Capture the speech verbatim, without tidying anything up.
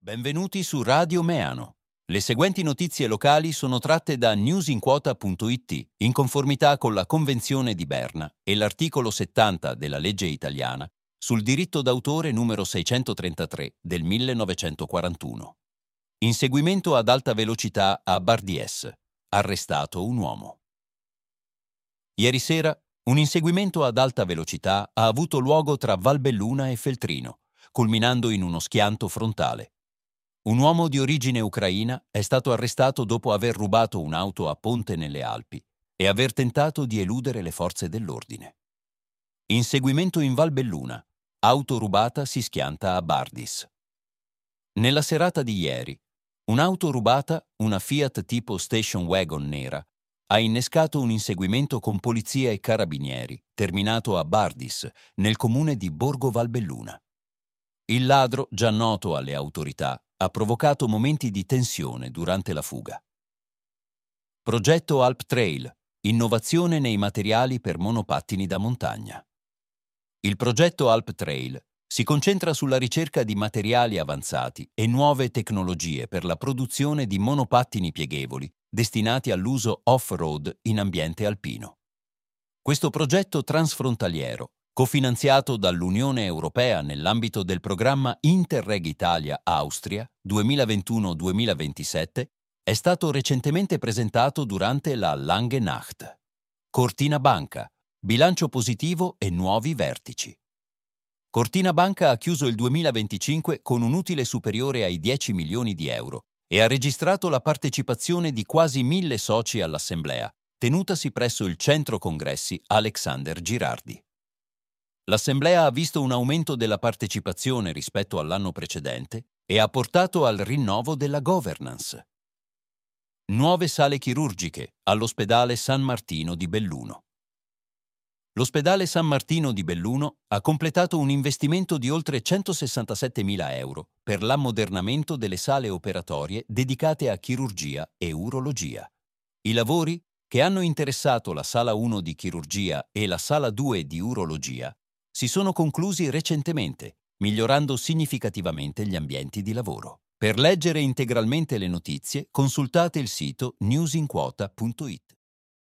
Benvenuti su Radio Meano. Le seguenti notizie locali sono tratte da newsinquota punto it in conformità con la Convenzione di Berna e l'articolo settanta della legge italiana sul diritto d'autore numero seicentotrentatré del millenovecentoquarantuno. Inseguimento ad alta velocità a Bardies. Arrestato un uomo. Ieri sera un inseguimento ad alta velocità ha avuto luogo tra Valbelluna e Feltrino, culminando in uno schianto frontale. Un uomo di origine ucraina è stato arrestato dopo aver rubato un'auto a Ponte nelle Alpi e aver tentato di eludere le forze dell'ordine. Inseguimento in Valbelluna. Auto rubata si schianta a Bardis. Nella serata di ieri, un'auto rubata, una Fiat tipo station wagon nera, ha innescato un inseguimento con polizia e carabinieri, terminato a Bardis, nel comune di Borgo Valbelluna. Il ladro, già noto alle autorità, ha provocato momenti di tensione durante la fuga. Progetto Alp Trail, innovazione nei materiali per monopattini da montagna. Il progetto Alp Trail si concentra sulla ricerca di materiali avanzati e nuove tecnologie per la produzione di monopattini pieghevoli destinati all'uso off-road in ambiente alpino. Questo progetto transfrontaliero, cofinanziato dall'Unione Europea nell'ambito del programma Interreg Italia-Austria duemilaventuno duemilaventisette, è stato recentemente presentato durante la Lange Nacht. Cortina Banca, bilancio positivo e nuovi vertici. Cortina Banca ha chiuso il duemilaventicinque con un utile superiore ai dieci milioni di euro e ha registrato la partecipazione di quasi mille soci all'assemblea, tenutasi presso il centro congressi Alexander Girardi. L'assemblea ha visto un aumento della partecipazione rispetto all'anno precedente e ha portato al rinnovo della governance. Nuove sale chirurgiche all'ospedale San Martino di Belluno. L'ospedale San Martino di Belluno ha completato un investimento di oltre centosessantasettemila euro per l'ammodernamento delle sale operatorie dedicate a chirurgia e urologia. I lavori, che hanno interessato la sala uno di chirurgia e la sala due di urologia, si sono conclusi recentemente, migliorando significativamente gli ambienti di lavoro. Per leggere integralmente le notizie, consultate il sito newsinquota punto it.